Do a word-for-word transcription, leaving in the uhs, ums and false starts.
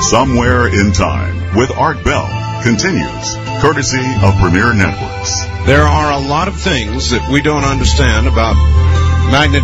Somewhere in Time with Art Bell continues, courtesy of Premier Networks. There are a lot of things that we don't understand about magnetism.